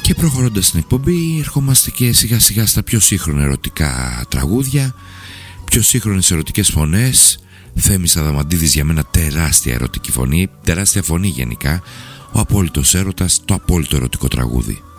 Και προχωρώντας στην εκπομπή, ερχόμαστε και σιγά σιγά στα πιο σύγχρονα ερωτικά τραγούδια, πιο σύγχρονες ερωτικές φωνές. Θέμης Αδαμαντίδης, για μένα τεράστια ερωτική φωνή, τεράστια φωνή γενικά, ο απόλυτος έρωτας, το απόλυτο ερωτικό τραγούδι.